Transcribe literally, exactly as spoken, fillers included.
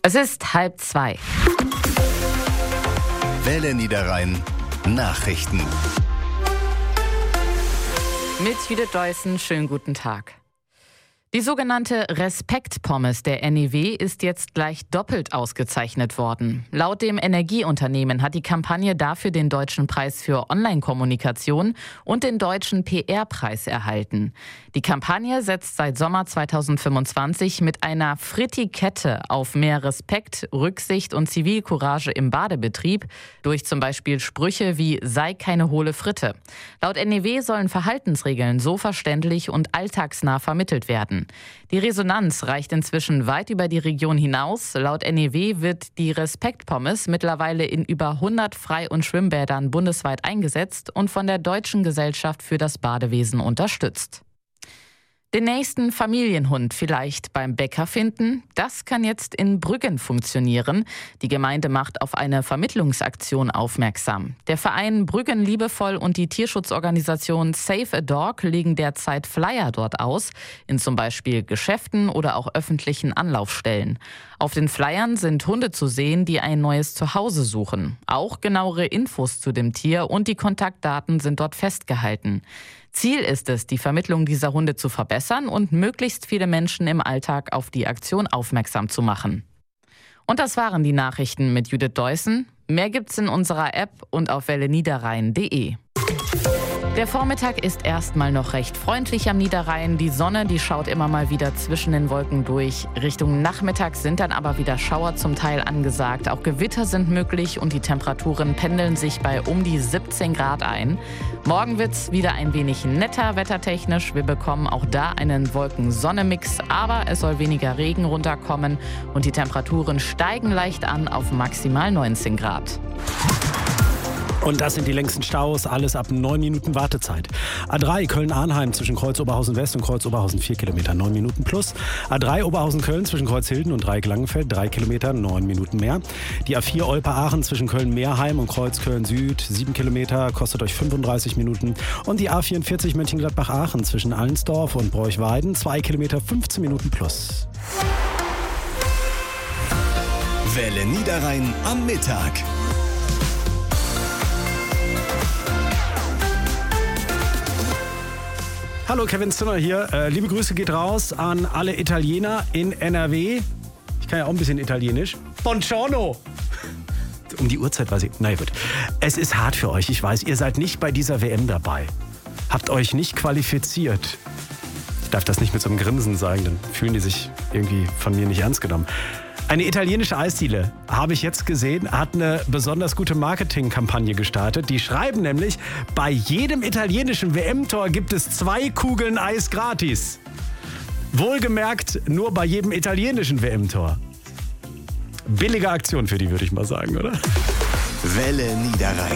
Es ist halb zwei. Welle Niederrhein Nachrichten. Mit Judith Deussen, schönen guten Tag. Die sogenannte Respekt-Pommes der N E W ist jetzt gleich doppelt ausgezeichnet worden. Laut dem Energieunternehmen hat die Kampagne dafür den Deutschen Preis für Online-Kommunikation und den Deutschen P R-Preis erhalten. Die Kampagne setzt seit Sommer zweitausendfünfundzwanzig mit einer Frittikette auf mehr Respekt, Rücksicht und Zivilcourage im Badebetrieb durch zum Beispiel Sprüche wie „Sei keine hohle Fritte". Laut N E W sollen Verhaltensregeln so verständlich und alltagsnah vermittelt werden. Die Resonanz reicht inzwischen weit über die Region hinaus. Laut N E W wird die Respekt-Pommes mittlerweile in über hundert Frei- und Schwimmbädern bundesweit eingesetzt und von der Deutschen Gesellschaft für das Badewesen unterstützt. Den nächsten Familienhund vielleicht beim Bäcker finden? Das kann jetzt in Brüggen funktionieren. Die Gemeinde macht auf eine Vermittlungsaktion aufmerksam. Der Verein Brüggen liebevoll und die Tierschutzorganisation Save a Dog legen derzeit Flyer dort aus, in zum Beispiel Geschäften oder auch öffentlichen Anlaufstellen. Auf den Flyern sind Hunde zu sehen, die ein neues Zuhause suchen. Auch genauere Infos zu dem Tier und die Kontaktdaten sind dort festgehalten. Ziel ist es, die Vermittlung dieser Hunde zu verbessern und möglichst viele Menschen im Alltag auf die Aktion aufmerksam zu machen. Und das waren die Nachrichten mit Judith Deussen. Mehr gibt's in unserer App und auf welle niederrhein punkt de. Der Vormittag ist erstmal noch recht freundlich am Niederrhein. Die Sonne, die schaut immer mal wieder zwischen den Wolken durch. Richtung Nachmittag sind dann aber wieder Schauer zum Teil angesagt. Auch Gewitter sind möglich und die Temperaturen pendeln sich bei um die siebzehn Grad ein. Morgen wird's wieder ein wenig netter wettertechnisch. Wir bekommen auch da einen Wolken-Sonne-Mix, aber es soll weniger Regen runterkommen und die Temperaturen steigen leicht an auf maximal neunzehn Grad. Und das sind die längsten Staus, alles ab neun Minuten Wartezeit. A drei Köln-Arnheim zwischen Kreuz Oberhausen West und Kreuz Oberhausen vier Kilometer, neun Minuten plus. A drei Oberhausen-Köln zwischen Kreuz Hilden und Dreieck-Langenfeld, drei Kilometer, neun Minuten mehr. Die A vier Olpe-Aachen zwischen Köln-Meerheim und Kreuz Köln-Süd, sieben Kilometer, kostet euch fünfunddreißig Minuten. Und die A vierundvierzig Mönchengladbach-Aachen zwischen Allensdorf und Broich-Weiden, zwei Kilometer, fünfzehn Minuten plus. Welle Niederrhein am Mittag. Hallo, Kevin Zimmer hier. Äh, liebe Grüße geht raus an alle Italiener in N R W. Ich kann ja auch ein bisschen Italienisch. Buongiorno. Um die Uhrzeit weiß ich. Na ja, gut. Es ist hart für euch. Ich weiß, ihr seid nicht bei dieser W M dabei. Habt euch nicht qualifiziert. Ich darf das nicht mit so einem Grinsen sagen, dann fühlen die sich irgendwie von mir nicht ernst genommen. Eine italienische Eisdiele, habe ich jetzt gesehen, hat eine besonders gute Marketingkampagne gestartet. Die schreiben nämlich, bei jedem italienischen W M-Tor gibt es zwei Kugeln Eis gratis. Wohlgemerkt, nur bei jedem italienischen W M-Tor. Billige Aktion für die, würde ich mal sagen, oder? Welle Niederrhein.